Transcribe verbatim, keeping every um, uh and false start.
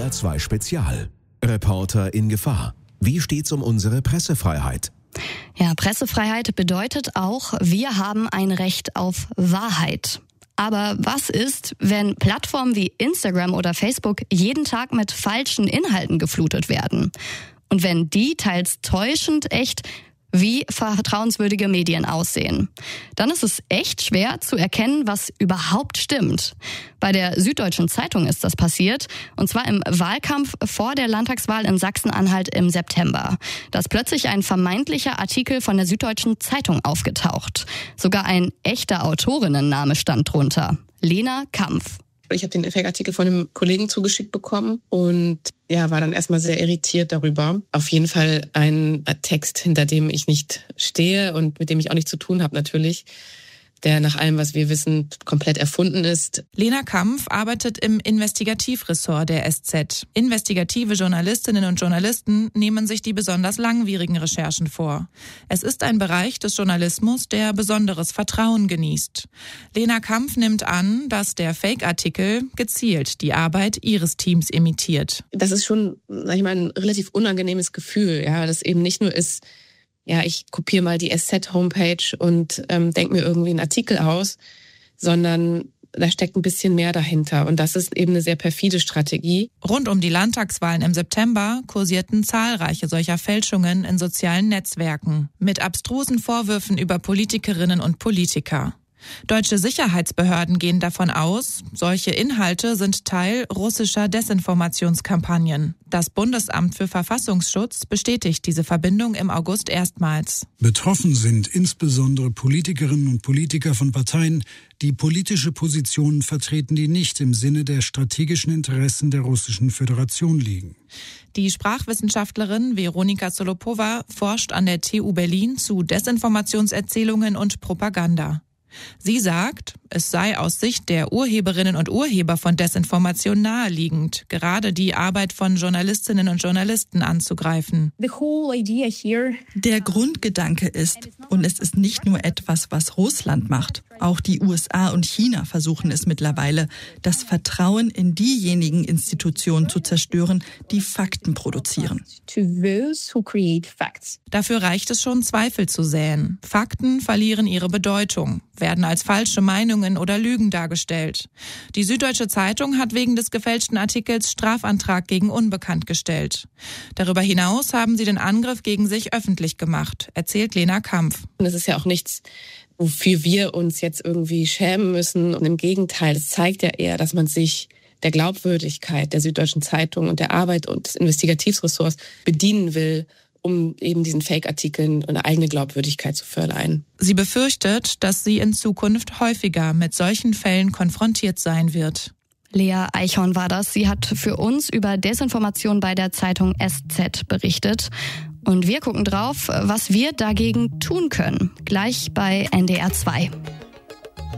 R zwei Spezial. Reporter in Gefahr. Wie steht's um unsere Pressefreiheit? Ja, Pressefreiheit bedeutet auch, wir haben ein Recht auf Wahrheit. Aber was ist, wenn Plattformen wie Instagram oder Facebook jeden Tag mit falschen Inhalten geflutet werden? Und wenn die teils täuschend, echt wie vertrauenswürdige Medien aussehen? Dann ist es echt schwer zu erkennen, was überhaupt stimmt. Bei der Süddeutschen Zeitung ist das passiert, und zwar im Wahlkampf vor der Landtagswahl in Sachsen-Anhalt im September. Da ist plötzlich ein vermeintlicher Artikel von der Süddeutschen Zeitung aufgetaucht. Sogar ein echter Autorinnenname stand drunter: Lena Kampf. Ich habe den Fake-Artikel von einem Kollegen zugeschickt bekommen und ja, war dann erstmal sehr irritiert darüber. Auf jeden Fall ein Text, hinter dem ich nicht stehe und mit dem ich auch nichts zu tun habe natürlich, der nach allem, was wir wissen, komplett erfunden ist. Lena Kampf arbeitet im Investigativressort der S Z. Investigative Journalistinnen und Journalisten nehmen sich die besonders langwierigen Recherchen vor. Es ist ein Bereich des Journalismus, der besonderes Vertrauen genießt. Lena Kampf nimmt an, dass der Fake-Artikel gezielt die Arbeit ihres Teams imitiert. Das ist schon, sag ich mal, ein relativ unangenehmes Gefühl, ja, das eben nicht nur ist, ja, ich kopiere mal die S Z-Homepage und ähm, denke mir irgendwie einen Artikel aus, sondern da steckt ein bisschen mehr dahinter. Und das ist eben eine sehr perfide Strategie. Rund um die Landtagswahlen im September kursierten zahlreiche solcher Fälschungen in sozialen Netzwerken mit abstrusen Vorwürfen über Politikerinnen und Politiker. Deutsche Sicherheitsbehörden gehen davon aus, solche Inhalte sind Teil russischer Desinformationskampagnen. Das Bundesamt für Verfassungsschutz bestätigt diese Verbindung im August erstmals. Betroffen sind insbesondere Politikerinnen und Politiker von Parteien, die politische Positionen vertreten, die nicht im Sinne der strategischen Interessen der Russischen Föderation liegen. Die Sprachwissenschaftlerin Veronika Solopowa forscht an der T U Berlin zu Desinformationserzählungen und Propaganda. Sie sagt, es sei aus Sicht der Urheberinnen und Urheber von Desinformation naheliegend, gerade die Arbeit von Journalistinnen und Journalisten anzugreifen. Der Grundgedanke ist, und es ist nicht nur etwas, was Russland macht, auch die U S A und China versuchen es mittlerweile, das Vertrauen in diejenigen Institutionen zu zerstören, die Fakten produzieren. Dafür reicht es schon, Zweifel zu säen. Fakten verlieren ihre Bedeutung, werden als falsche Meinungen oder Lügen dargestellt. Die Süddeutsche Zeitung hat wegen des gefälschten Artikels Strafantrag gegen Unbekannt gestellt. Darüber hinaus haben sie den Angriff gegen sich öffentlich gemacht, erzählt Lena Kampf. Und es ist ja auch nichts, wofür wir uns jetzt irgendwie schämen müssen. Und im Gegenteil, es zeigt ja eher, dass man sich der Glaubwürdigkeit der Süddeutschen Zeitung und der Arbeit und des Investigativressorts bedienen will, um eben diesen Fake-Artikeln eine eigene Glaubwürdigkeit zu verleihen. Sie befürchtet, dass sie in Zukunft häufiger mit solchen Fällen konfrontiert sein wird. Lea Eichhorn war das. Sie hat für uns über Desinformation bei der Zeitung S Z berichtet. Und wir gucken drauf, was wir dagegen tun können. Gleich bei N D R zwei.